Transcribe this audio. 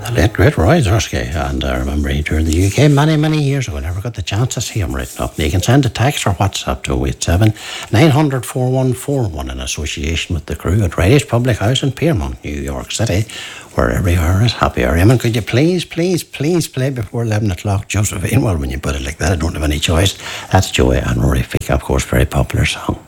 The late great Roy Zursky, and I remember he toured the UK many years ago. I never got the chance to see him written up. You can send a text or WhatsApp to 087 900 4141 in association with the crew at Radish Public House in Piermont, New York City, where every hour is happy hour. Eamon, could you please play before 11 o'clock Josephine? Well, when you put it like that, I don't have any choice. That's Joey and Rory Fika, of course, very popular song.